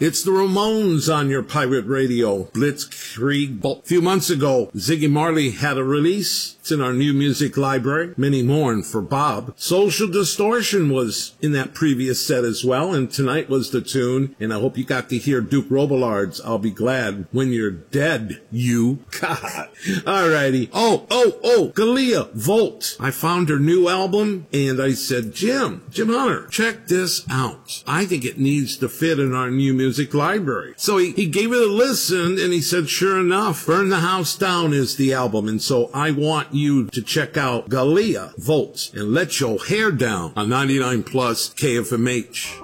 It's the Ramones on your pirate radio. Blitzkrieg. A few months ago, Ziggy Marley had a release. It's in our new music library. Many Mourn for Bob. Social Distortion was in that previous set as well, and tonight was the tune. And I hope you got to hear Duke Robillard's I'll Be Glad When You're Dead, You. God. Alrighty. Oh, Galia Volt. I found her new album, and I said, Jim Hunter, check this out. I think it needs to fit in our new music library. So he gave it a listen, and he said, sure enough, Burn the House Down is the album. And so I want you to check out Galia Volt and Let Your Hair Down on 99 Plus KFMH.